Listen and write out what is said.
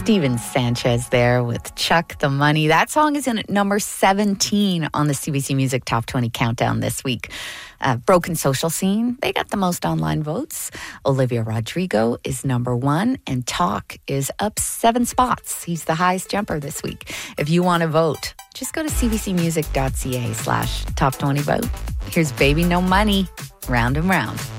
Steven Sanchez there with Chuck the Money. That song is in at number 17 on the CBC Music Top 20 Countdown this week. Broken Social Scene, they got the most online votes. Olivia Rodrigo is number 1, and Talk is up 7 spots. He's the highest jumper this week. If you want to vote, just go to cbcmusic.ca/top20vote. Here's Baby No Money, Round and Round.